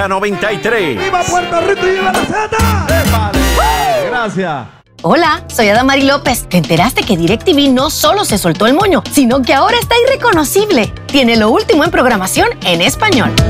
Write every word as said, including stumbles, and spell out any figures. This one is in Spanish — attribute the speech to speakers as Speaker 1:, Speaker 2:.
Speaker 1: noventa y tres.
Speaker 2: ¡Viva Puerto Rico y viva la Z!
Speaker 3: Gracias.
Speaker 4: Hola, soy Adamari López. ¿Te enteraste que DirecTV no solo se soltó el moño, sino que ahora está irreconocible? Tiene lo último en programación en español.